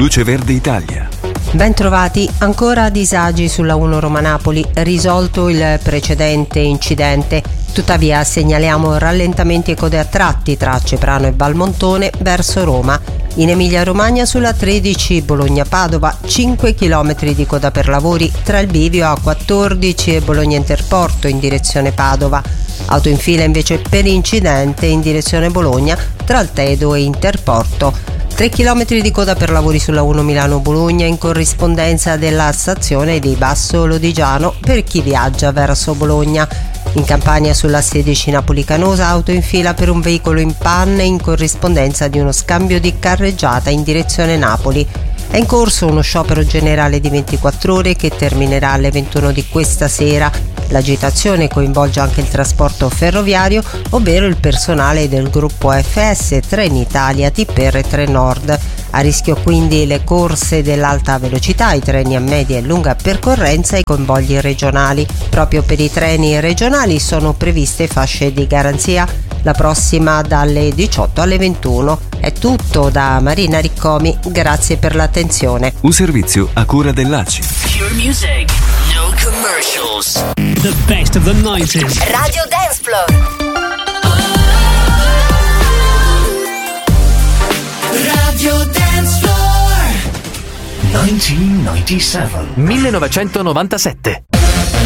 Luce Verde Italia. Bentrovati, ancora disagi sulla 1 Roma-Napoli, risolto il precedente incidente. Tuttavia segnaliamo rallentamenti e code a tratti tra Ceprano e Valmontone verso Roma. In Emilia-Romagna sulla 13 Bologna-Padova 5 km di coda per lavori tra il bivio A14 e Bologna Interporto in direzione Padova. Auto in fila invece per incidente in direzione Bologna tra Altedo e Interporto. 3 km di coda per lavori sulla 1 Milano-Bologna in corrispondenza della stazione di Basso Lodigiano per chi viaggia verso Bologna. In Campania sulla 16 Napoli-Canosa auto in fila per un veicolo in panne in corrispondenza di uno scambio di carreggiata in direzione Napoli. È in corso uno sciopero generale di 24 ore che terminerà alle 21 di questa sera. L'agitazione coinvolge anche il trasporto ferroviario, ovvero il personale del gruppo FS, Trenitalia, TPR e Trenord. A rischio quindi le corse dell'alta velocità, i treni a media e lunga percorrenza e i convogli regionali. Proprio per i treni regionali sono previste fasce di garanzia, la prossima dalle 18 alle 21. È tutto da Marina Riccomi, grazie per l'attenzione. Un servizio a cura dell'ACI. Pure music, no commercials. The best of the 90s. Radio Dance Floor. Radio Dance Floor. 1997. 1997.